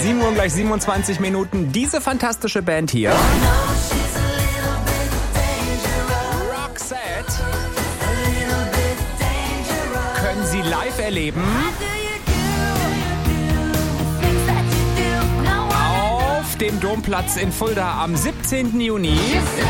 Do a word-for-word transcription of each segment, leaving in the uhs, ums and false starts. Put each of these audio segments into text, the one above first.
sieben Uhr gleich siebenundzwanzig Minuten. Diese fantastische Band hier. Roxette. Können Sie live erleben. Auf dem Domplatz in Fulda am siebzehnten Juni.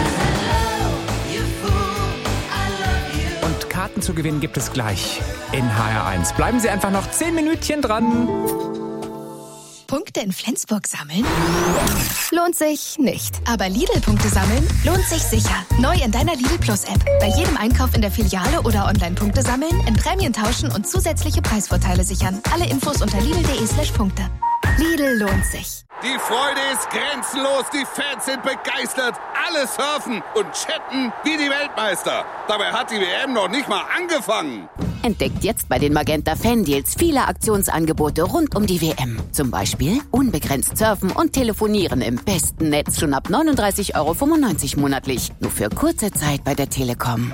Und Karten zu gewinnen gibt es gleich in H R eins. Bleiben Sie einfach noch zehn Minütchen dran. Punkte in Flensburg sammeln? Lohnt sich nicht. Aber Lidl-Punkte sammeln lohnt sich sicher. Neu in deiner Lidl Plus-App. Bei jedem Einkauf in der Filiale oder Online-Punkte sammeln, in Prämien tauschen und zusätzliche Preisvorteile sichern. Alle Infos unter lidl.de slash Punkte. Lidl lohnt sich. Die Freude ist grenzenlos, die Fans sind begeistert. Alle surfen und chatten wie die Weltmeister. Dabei hat die W M noch nicht mal angefangen. Entdeckt jetzt bei den Magenta Fan-Deals viele Aktionsangebote rund um die W M. Zum Beispiel unbegrenzt surfen und telefonieren im besten Netz schon ab neununddreißig Euro fünfundneunzig monatlich. Nur für kurze Zeit bei der Telekom.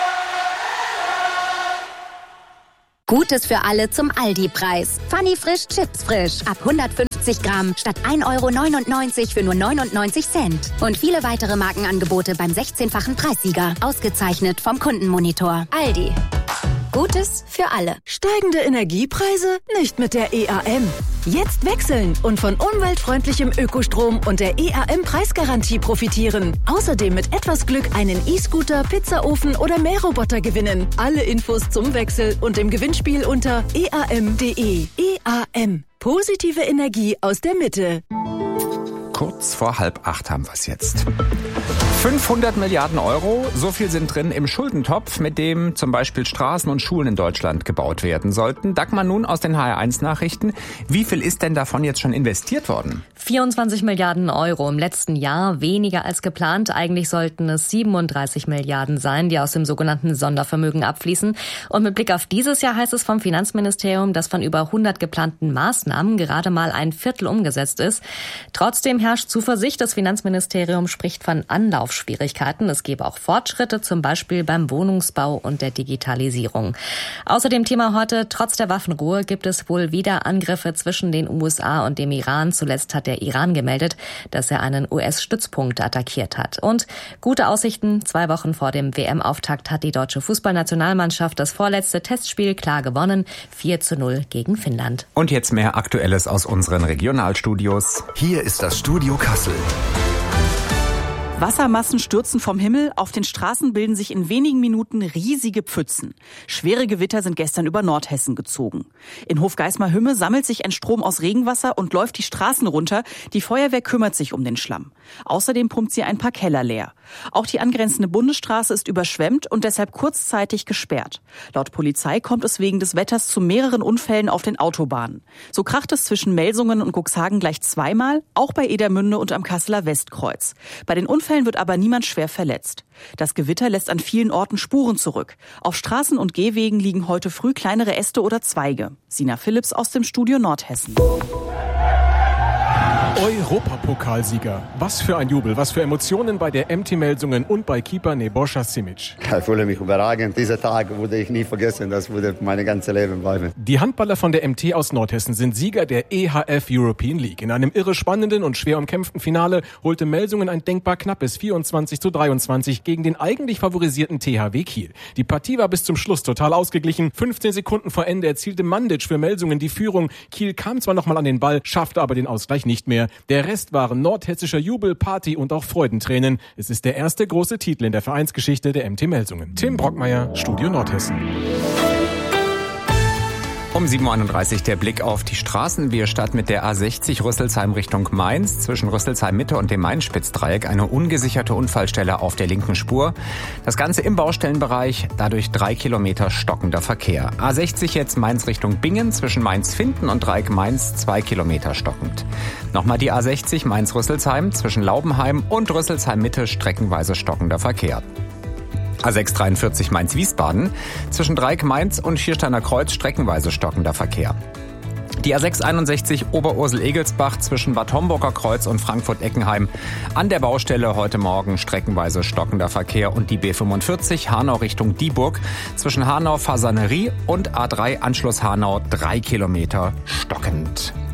Gutes für alle zum Aldi-Preis. Funny Frisch Chips frisch. Ab hundertfünfzig Gramm statt ein Euro neunundneunzig für nur neunundneunzig Cent. Und viele weitere Markenangebote beim sechzehnfachen Preissieger. Ausgezeichnet vom Kundenmonitor. Aldi. Gutes für alle. Steigende Energiepreise? Nicht mit der E A M. Jetzt wechseln und von umweltfreundlichem Ökostrom und der E A M-Preisgarantie profitieren. Außerdem mit etwas Glück einen E-Scooter, Pizzaofen oder Mähroboter gewinnen. Alle Infos zum Wechsel und dem Gewinnspiel unter e a m punkt d e. E A M. Positive Energie aus der Mitte. Kurz vor halb acht haben wir es jetzt. fünfhundert Milliarden Euro, so viel sind drin im Schuldentopf, mit dem zum Beispiel Straßen und Schulen in Deutschland gebaut werden sollten. Dagmar nun aus den H R eins Nachrichten. Wie viel ist denn davon jetzt schon investiert worden? vierundzwanzig Milliarden Euro im letzten Jahr, weniger als geplant. Eigentlich sollten es siebenunddreißig Milliarden sein, die aus dem sogenannten Sondervermögen abfließen. Und mit Blick auf dieses Jahr heißt es vom Finanzministerium, dass von über hundert geplanten Maßnahmen gerade mal ein Viertel umgesetzt ist. Trotzdem herrscht Zuversicht. Das Finanzministerium spricht von Anlaufschwierigkeiten. Es gebe auch Fortschritte, zum Beispiel beim Wohnungsbau und der Digitalisierung. Außerdem Thema heute, trotz der Waffenruhe gibt es wohl wieder Angriffe zwischen den U S A und dem Iran. Zuletzt hat der Iran gemeldet, dass er einen U S-Stützpunkt attackiert hat. Und gute Aussichten, zwei Wochen vor dem W M-Auftakt hat die deutsche Fußballnationalmannschaft das vorletzte Testspiel klar gewonnen, vier zu null gegen Finnland. Und jetzt mehr Aktuelles aus unseren Regionalstudios. Hier ist das Studio Kassel. Wassermassen stürzen vom Himmel, auf den Straßen bilden sich in wenigen Minuten riesige Pfützen. Schwere Gewitter sind gestern über Nordhessen gezogen. In Hofgeismar-Hümme sammelt sich ein Strom aus Regenwasser und läuft die Straßen runter. Die Feuerwehr kümmert sich um den Schlamm. Außerdem pumpt sie ein paar Keller leer. Auch die angrenzende Bundesstraße ist überschwemmt und deshalb kurzzeitig gesperrt. Laut Polizei kommt es wegen des Wetters zu mehreren Unfällen auf den Autobahnen. So kracht es zwischen Melsungen und Cuxhagen gleich zweimal, auch bei Edermünde und am Kasseler Westkreuz. Bei den Unfällen wird aber niemand schwer verletzt. Das Gewitter lässt an vielen Orten Spuren zurück. Auf Straßen und Gehwegen liegen heute früh kleinere Äste oder Zweige. Sina Philipps aus dem Studio Nordhessen. Europapokalsieger. Was für ein Jubel, was für Emotionen bei der M T Melsungen und bei Keeper Nebojša Simic. Ich fühle mich überragend. Dieser Tag würde ich nie vergessen. Das würde mein ganzes Leben bleiben. Die Handballer von der M T aus Nordhessen sind Sieger der E H F European League. In einem irre spannenden und schwer umkämpften Finale holte Melsungen ein denkbar knappes vierundzwanzig zu dreiundzwanzig gegen den eigentlich favorisierten T H W Kiel. Die Partie war bis zum Schluss total ausgeglichen. fünfzehn Sekunden vor Ende erzielte Mandic für Melsungen die Führung. Kiel kam zwar nochmal an den Ball, schaffte aber den Ausgleich nicht mehr. Der Rest waren nordhessischer Jubel, Party und auch Freudentränen. Es ist der erste große Titel in der Vereinsgeschichte der M T Melsungen. Tim Brockmeier, Studio Nordhessen. Um sieben Uhr einunddreißig der Blick auf die Straßen. Wir starten mit der A sechzig Rüsselsheim Richtung Mainz. Zwischen Rüsselsheim Mitte und dem Main-Spitz-Dreieck eine ungesicherte Unfallstelle auf der linken Spur. Das Ganze im Baustellenbereich, dadurch drei Kilometer stockender Verkehr. A sechzig jetzt Mainz Richtung Bingen. Zwischen Mainz-Finden und Dreieck Mainz zwei Kilometer stockend. Nochmal die A sechzig Mainz-Rüsselsheim. Zwischen Laubenheim und Rüsselsheim Mitte streckenweise stockender Verkehr. A sechs dreiundvierzig Mainz-Wiesbaden, zwischen Dreieck Mainz und Viersteiner Kreuz streckenweise stockender Verkehr. Die A sechs einundsechzig Oberursel-Egelsbach zwischen Bad Homburger Kreuz und Frankfurt-Eckenheim. An der Baustelle heute Morgen streckenweise stockender Verkehr. Und die B fünfundvierzig Hanau Richtung Dieburg zwischen Hanau-Fasanerie und A drei Anschluss Hanau drei Kilometer stockend.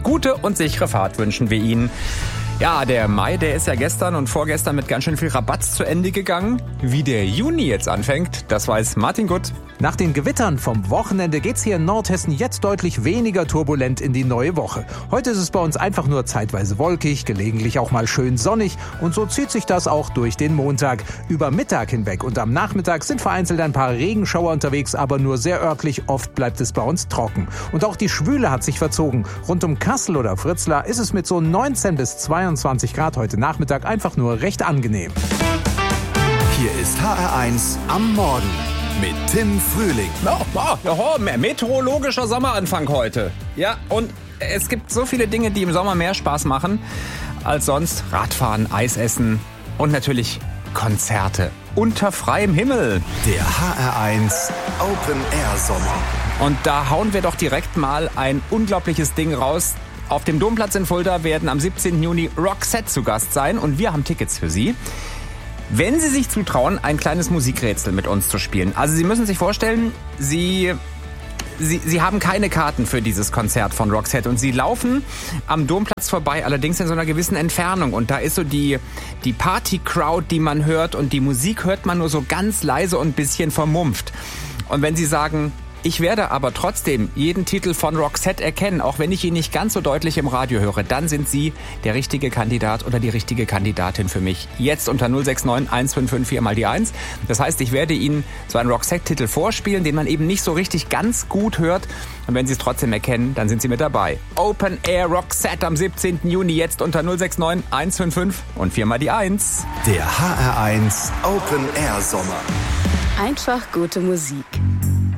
Gute und sichere Fahrt wünschen wir Ihnen. Ja, der Mai, der ist ja gestern und vorgestern mit ganz schön viel Rabatz zu Ende gegangen. Wie der Juni jetzt anfängt, das weiß Martin Gutt. Nach den Gewittern vom Wochenende geht's hier in Nordhessen jetzt deutlich weniger turbulent in die neue Woche. Heute ist es bei uns einfach nur zeitweise wolkig, gelegentlich auch mal schön sonnig und so zieht sich das auch durch den Montag. Über Mittag hinweg und am Nachmittag sind vereinzelt ein paar Regenschauer unterwegs, aber nur sehr örtlich. Oft bleibt es bei uns trocken. Und auch die Schwüle hat sich verzogen. Rund um Kassel oder Fritzlar ist es mit so neunzehn bis zweiundzwanzig Grad heute Nachmittag einfach nur recht angenehm. Hier ist H R eins am Morgen mit Tim Frühling. Oh, oh, oh, meteorologischer Sommeranfang heute. Ja, und es gibt so viele Dinge, die im Sommer mehr Spaß machen als sonst. Radfahren, Eis essen und natürlich Konzerte unter freiem Himmel. Der H R eins Open Air Sommer. Und da hauen wir doch direkt mal ein unglaubliches Ding raus. Auf dem Domplatz in Fulda werden am siebzehnten Juni Roxette zu Gast sein und wir haben Tickets für Sie. Wenn Sie sich zutrauen, ein kleines Musikrätsel mit uns zu spielen. Also Sie müssen sich vorstellen, Sie, Sie, Sie haben keine Karten für dieses Konzert von Roxette und Sie laufen am Domplatz vorbei, allerdings in so einer gewissen Entfernung. Und da ist so die, die Party-Crowd, die man hört und die Musik hört man nur so ganz leise und ein bisschen vermumpft. Und wenn Sie sagen, ich werde aber trotzdem jeden Titel von Roxette erkennen, auch wenn ich ihn nicht ganz so deutlich im Radio höre, dann sind Sie der richtige Kandidat oder die richtige Kandidatin für mich. Jetzt unter null sechs neun eins fünf fünf vier mal die eins. Das heißt, ich werde Ihnen so einen Roxette-Titel vorspielen, den man eben nicht so richtig ganz gut hört. Und wenn Sie es trotzdem erkennen, dann sind Sie mit dabei. Open Air Roxette am siebzehnten Juni, jetzt unter null sechs neun eins fünf fünf und vier mal die eins. Der H R eins Open Air Sommer. Einfach gute Musik.